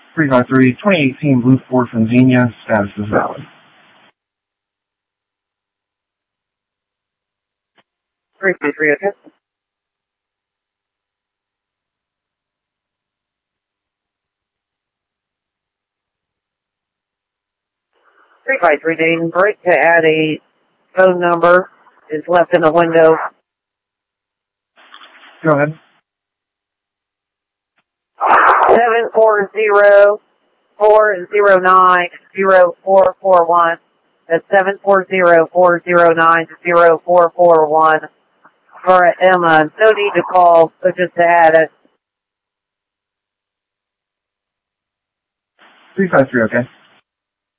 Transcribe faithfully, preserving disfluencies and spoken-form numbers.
three five three, twenty eighteen Blue Ford from Xenia. Status is valid. three five three, okay. three five three, Dayton. Break to add a phone number is left in the window. Go ahead. seven four zero, four zero nine, zero four four one. That's seven four zero, four zero nine, zero four four one. For Emma, no need to call, but just to add it. three five three, okay.